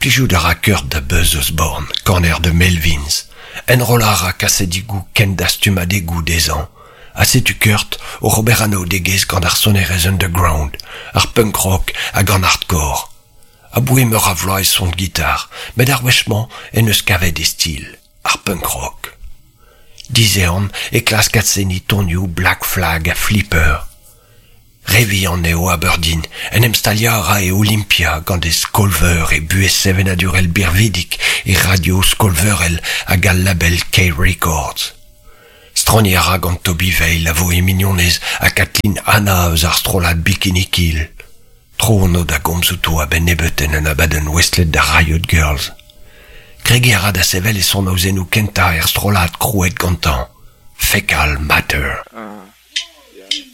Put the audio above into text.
joue de racker de Buzz Osborne, corner de Melvins, enrolar a cassé digou ken d'astuma d'égout des ans, assez tu Kurt, au Robert Hano déguise quand d'arsoner les underground, ar punk rock, à grand hardcore. A boué me ravloie son de guitare, mais d'arwèchement, et ne scavet des styles, ar punk rock. Diséon, et classe katseni tonu Black Flag à Flipper. Révi en Neo Aberdeen, en emstaliara et Olympia, quand des Skolver et Bues-7 a durel birvidic, et Radio Skolverel à gal label K-Records. Stroniara gant Toby Veil, la voix mignonnaise, à Kathleen Anna, aux arstrolades Bikini Kill. Trono da gomzuto a ben ebeten en abaden Westlet da Riot Girls. Gregiara da Sevel et son osenu Kenta erstrolade Crouet gantan. Fecal Matter.